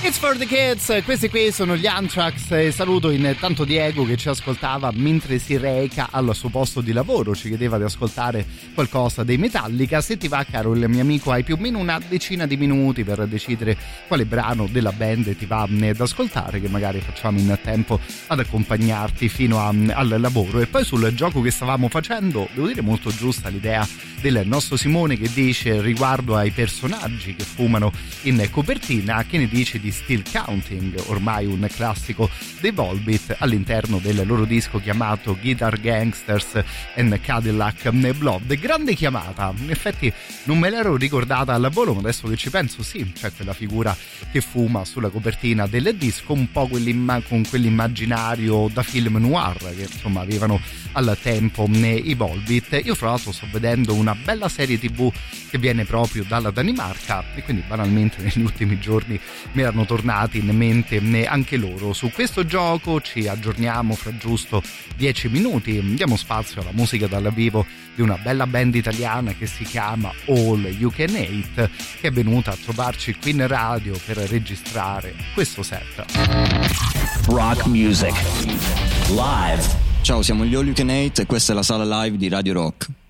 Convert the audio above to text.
It's for the kids, questi qui sono gli Anthrax e saluto intanto Diego che ci ascoltava mentre si reca al suo posto di lavoro, ci chiedeva di ascoltare qualcosa dei Metallica. Se ti va, caro il mio amico, hai più o meno una decina di minuti per decidere quale brano della band ti va ad ascoltare, che magari facciamo in tempo ad accompagnarti fino al lavoro. E poi sul gioco che stavamo facendo, devo dire molto giusta l'idea del nostro Simone che dice riguardo ai personaggi che fumano in copertina, che ne dice di Still Counting, ormai un classico dei Volbeat, all'interno del loro disco chiamato Guitar Gangsters and Cadillac Blood. Grande chiamata, in effetti non me l'ero ricordata al volo, ma adesso che ci penso sì, c'è quella figura che fuma sulla copertina del disco, un po' con quell'immaginario da film noir che insomma avevano al tempo i Volbeat. Io fra l'altro sto vedendo una bella serie TV che viene proprio dalla Danimarca e quindi banalmente negli ultimi giorni mi erano tornati in mente anche loro. Su questo gioco ci aggiorniamo fra giusto 10 minuti, diamo spazio alla musica dal vivo di una bella band italiana che si chiama All You Can Hate, che è venuta a trovarci qui in radio per registrare questo set. Rock Music Live. Ciao, siamo gli All You Can Hate e questa è la sala live di Radio Rock.